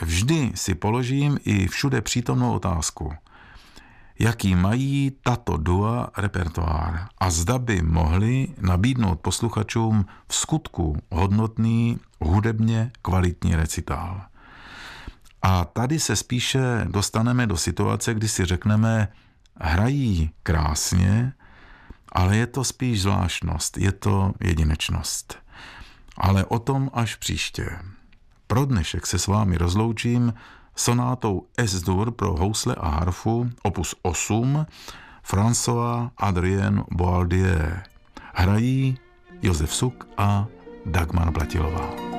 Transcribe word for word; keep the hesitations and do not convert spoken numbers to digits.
vždy si položím i všude přítomnou otázku, jaký mají tato dua repertoár a zda by mohli nabídnout posluchačům v skutku hodnotný, hudebně kvalitní recitál. A tady se spíše dostaneme do situace, kdy si řekneme, hrají krásně, ale je to spíš zvláštnost, je to jedinečnost. Ale o tom až příště. Pro dnešek se s vámi rozloučím sonátou Es-dur pro housle a harfu opus osm François Adrien Boaldier. Hrají Josef Suk a Dagmar Blatilová.